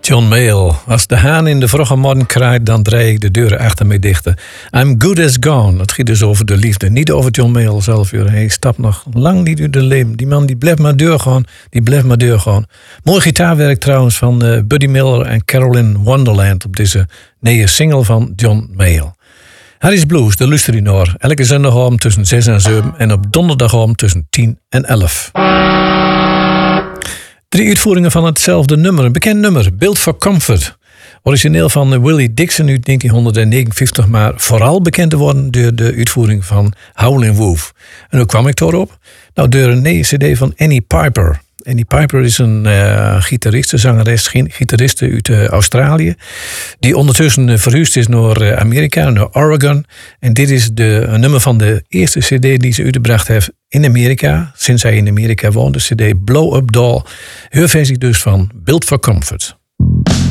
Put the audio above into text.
John Mayall. Als de haan in de vroege morgen kraait, dan draai ik de deuren achter mij dichten. I'm good as gone. Het gaat dus over de liefde. Niet over John Mayall zelf. Hij stapt nog lang niet uit de leem. Die man die blijft maar doorgaan. Mooi gitaarwerk trouwens van Buddy Miller en Carolyn Wonderland op deze nieuwe single van John Mayall. Harry's Blues, de luister je naar. Elke zondagavond tussen 6 en 7 en op donderdagavond tussen 10 en 11. 3 uitvoeringen van hetzelfde nummer. Een bekend nummer, Built for Comfort. Origineel van Willie Dixon uit 1959, maar vooral bekend te worden door de uitvoering van Howlin' Wolf. En hoe kwam ik daarop? Nou, door een nieuwe cd van Annie Piper. Annie Piper is een gitariste uit Australië, die ondertussen verhuisd is naar Amerika, naar Oregon. En dit is een nummer van de eerste cd die ze uitgebracht heeft in Amerika, sinds hij in Amerika woont, de cd Blow Up Doll. Haar versie dus van Built for Comfort.